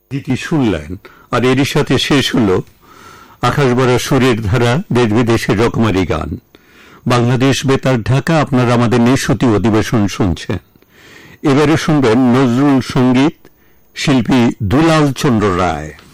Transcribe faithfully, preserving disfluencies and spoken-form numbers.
গীতি শুনলেন, আর এরই সাথে শেষ হল আকাশ ভরা সুরের ধারা, দেশ বিদেশের রকমারি গান। বাংলাদেশ বেতার ঢাকা, আপনারা আমাদের নিঃশ্রুতি অধিবেশন শুনছেন। এবারে শুনবেন নজরুল সঙ্গীত, শিল্পী দুলাল চন্দ্র রায়।